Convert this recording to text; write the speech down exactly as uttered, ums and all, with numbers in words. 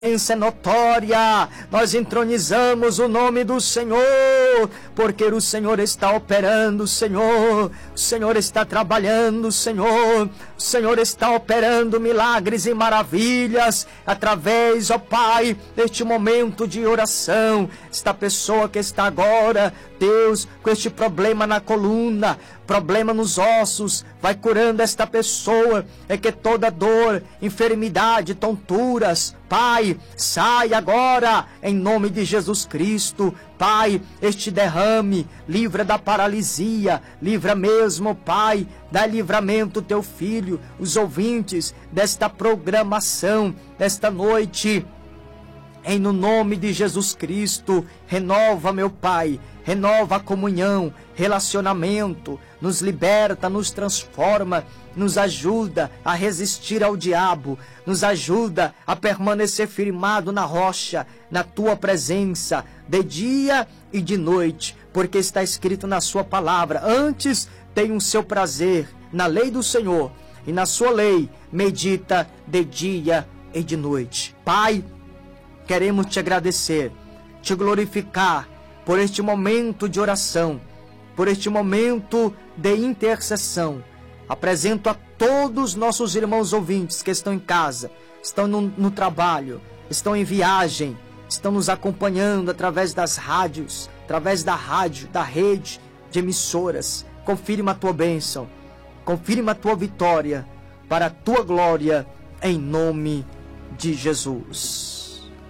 é notória, nós entronizamos o nome do Senhor, porque o Senhor está operando, Senhor, o Senhor está trabalhando, Senhor, o Senhor está operando milagres e maravilhas, através, ó Pai, deste momento de oração, esta pessoa que está agora, Deus, com este problema na coluna, problema nos ossos, vai curando esta pessoa, é que toda dor, enfermidade, tonturas, Pai, sai agora, em nome de Jesus Cristo, Pai, este derrame, livra da paralisia, livra mesmo, Pai, dá livramento teu filho, os ouvintes desta programação, desta noite, em no nome de Jesus Cristo, renova, meu Pai, renova a comunhão, relacionamento, nos liberta, nos transforma, nos ajuda a resistir ao diabo, nos ajuda a permanecer firmado na rocha, na tua presença, de dia e de noite, porque está escrito na sua palavra, antes tem o seu prazer na lei do Senhor, e na sua lei medita de dia e de noite. Pai, queremos te agradecer, te glorificar por este momento de oração, por este momento de intercessão. Apresento a todos os nossos irmãos ouvintes que estão em casa, estão no, no trabalho, estão em viagem, estão nos acompanhando através das rádios, através da rádio, da rede de emissoras. Confirma a tua bênção, confirma a tua vitória, para a tua glória, em nome de Jesus.